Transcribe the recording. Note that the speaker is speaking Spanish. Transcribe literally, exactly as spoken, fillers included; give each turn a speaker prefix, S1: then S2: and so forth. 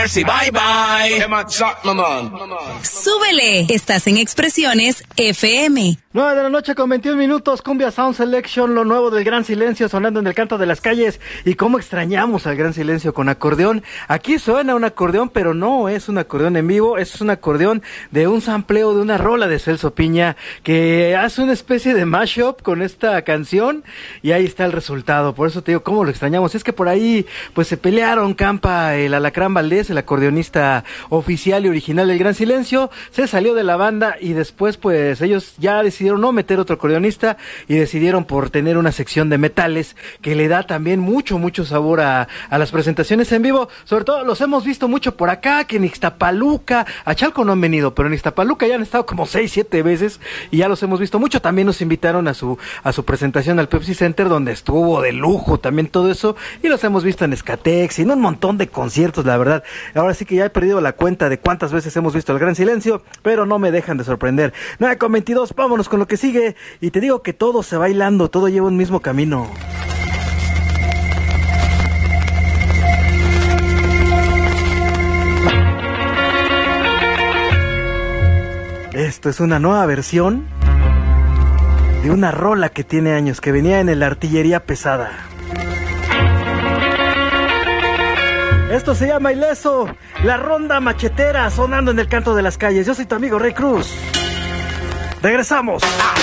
S1: Bye bye.
S2: Súbele. Estás en Expresiones F M.
S3: nueve de la noche con veintiún minutos, Cumbia Sound Selection, lo nuevo del Gran Silencio sonando en el canto de las calles. Y cómo extrañamos al Gran Silencio con acordeón. Aquí suena un acordeón, pero no es un acordeón en vivo, es un acordeón de un sampleo de una rola de Celso Piña, que hace una especie de mashup con esta canción, y ahí está el resultado. Por eso te digo, cómo lo extrañamos. Es que por ahí, pues se pelearon Campa, el Alacrán Valdés, el acordeonista oficial y original del Gran Silencio, se salió de la banda, y después pues ellos ya decidieron no meter otro acordeonista, y decidieron por tener una sección de metales que le da también mucho, mucho sabor a, a las presentaciones en vivo. Sobre todo los hemos visto mucho por acá, que en Ixtapaluca, a Chalco no han venido, pero en Ixtapaluca ya han estado como seis, siete veces, y ya los hemos visto mucho. También nos invitaron a su, a su presentación al Pepsi Center, donde estuvo de lujo también todo eso, y los hemos visto en Escatex y en un montón de conciertos, la verdad. Ahora sí que ya he perdido la cuenta de cuántas veces hemos visto el Gran Silencio, pero no me dejan de sorprender. nueve con veintidós, vámonos con lo que sigue, y te digo que todo se va hilando, todo lleva un mismo camino. Esto es una nueva versión de una rola que tiene años, que venía en el Artillería Pesada. Esto se llama Ileso, la ronda machetera sonando en el canto de las calles. Yo soy tu amigo Rey Cruz. Regresamos.